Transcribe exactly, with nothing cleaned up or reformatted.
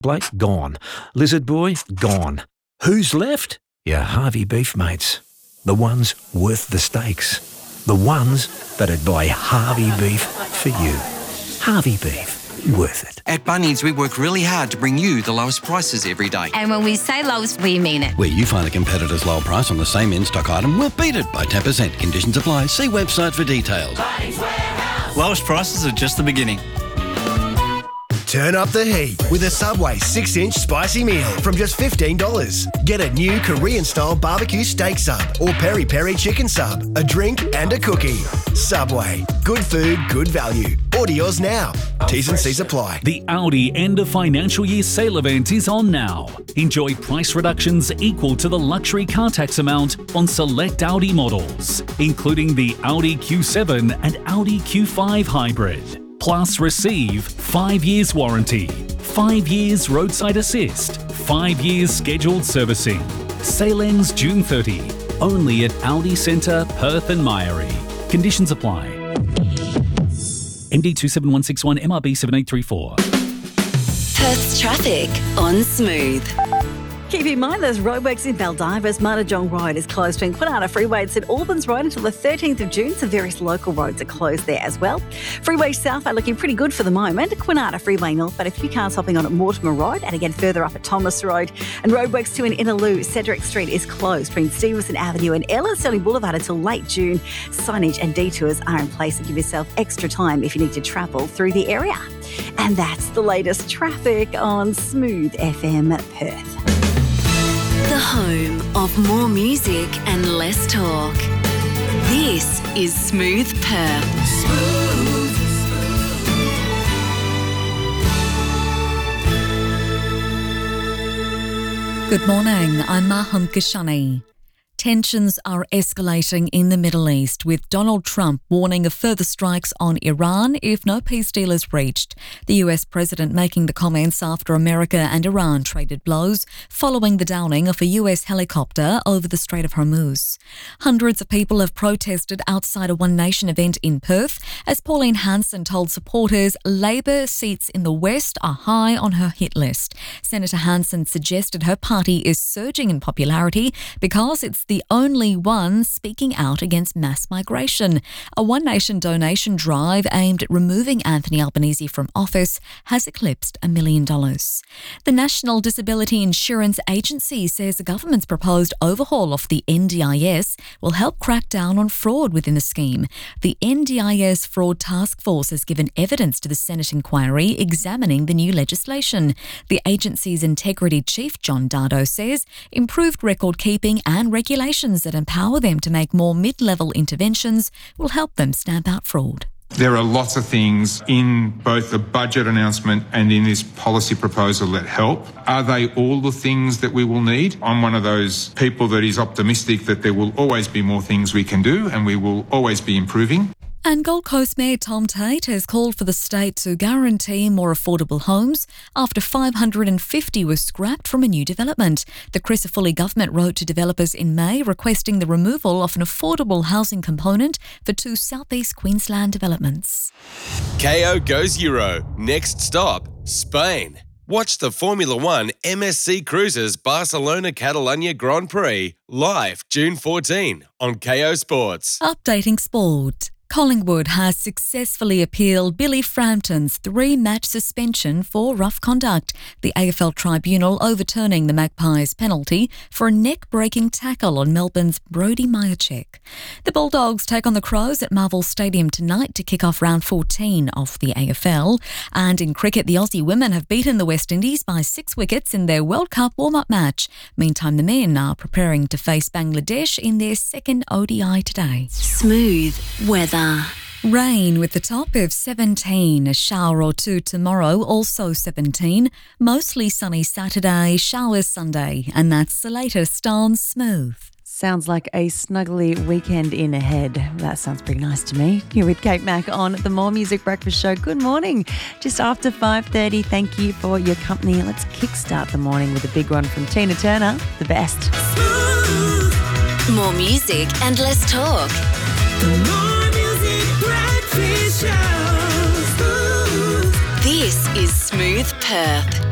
Blake, gone. Lizard Boy, gone. Who's left? Your Harvey Beef mates. The ones worth the stakes. The ones that'd buy Harvey Beef for you. Harvey Beef. Worth it. At Bunnings, we work really hard to bring you the lowest prices every day. And when we say lowest, we mean it. Where you find a competitor's low price on the same in-stock item, we'll beat it by ten percent. Conditions apply. See website for details. Bunnings Warehouse. Lowest prices are just the beginning. Turn up the heat with a Subway six inch spicy meal from just fifteen dollars. Get a new Korean-style barbecue steak sub or peri-peri chicken sub, a drink and a cookie. Subway. Good food, good value. Order yours now. T's and C's apply. The Audi end of financial year sale event is on now. Enjoy price reductions equal to the luxury car tax amount on select Audi models, including the Audi Q seven and Audi Q five Hybrid. Plus receive five years warranty, five years roadside assist, five years scheduled servicing. Sale ends June thirtieth, only at Audi Centre, Perth and Myrie. Conditions apply. M D two seven one six one, M R B seven eight three four. Perth's traffic on Smooth. Keep in mind there's roadworks in Baldivis. Martajong Road is closed between Kwinana Freeway and St Albans Road until the thirteenth of June, so various local roads are closed there as well. Freeway South are looking pretty good for the moment. Kwinana Freeway North, but a few cars hopping on at Mortimer Road and again further up at Thomas Road. And roadworks too in Innaloo. Cedric Street is closed between Stevenson Avenue and Ellen Sterling Boulevard until late June. Signage and detours are in place to give yourself extra time if you need to travel through the area. And that's the latest traffic on Smooth F M Perth. The home of more music and less talk. This is Smooth Perth. Smooth. Good morning, I'm Maham Kashani. Tensions are escalating in the Middle East, with Donald Trump warning of further strikes on Iran if no peace deal is reached. The U S president making the comments after America and Iran traded blows following the downing of a U S helicopter over the Strait of Hormuz. Hundreds of people have protested outside a One Nation event in Perth as Pauline Hanson told supporters Labor seats in the West are high on her hit list. Senator Hanson suggested her party is surging in popularity because it's the only one speaking out against mass migration. A One Nation donation drive aimed at removing Anthony Albanese from office has eclipsed a million dollars. The National Disability Insurance Agency says the government's proposed overhaul of the N D I S will help crack down on fraud within the scheme. The N D I S Fraud Task Force has given evidence to the Senate inquiry examining the new legislation. The agency's integrity chief, John Dardo, says improved record keeping and regulation Regulations that empower them to make more mid-level interventions will help them stamp out fraud. There are lots of things in both the budget announcement and in this policy proposal that help. Are they all the things that we will need? I'm one of those people that is optimistic that there will always be more things we can do and we will always be improving. And Gold Coast Mayor Tom Tate has called for the state to guarantee more affordable homes after five hundred fifty were scrapped from a new development. The Crisafulli government wrote to developers in May requesting the removal of an affordable housing component for two southeast Queensland developments. K O goes Euro. Next stop, Spain. Watch the Formula One M S C Cruises Barcelona Catalunya Grand Prix live June fourteenth on K O Sports. Updating sport. Collingwood has successfully appealed Billy Frampton's three-match suspension for rough conduct, the A F L tribunal overturning the Magpies' penalty for a neck-breaking tackle on Melbourne's Brodie Majacek. The Bulldogs take on the Crows at Marvel Stadium tonight to kick off round fourteen of the A F L. And in cricket, the Aussie women have beaten the West Indies by six wickets in their World Cup warm-up match. Meantime, the men are preparing to face Bangladesh in their second O D I today. Smooth weather. Rain with the top of seventeen, a shower or two tomorrow, also seventeen. Mostly sunny Saturday, showers Sunday, and that's the latest on Smooth. Sounds like a snuggly weekend in ahead. That sounds pretty nice to me. You're with Kate Mack on the More Music Breakfast Show. Good morning. Just after five thirty, thank you for your company. Let's kickstart the morning with a big one from Tina Turner, The Best. Smooth. More music and less talk. This is Smooth Perth.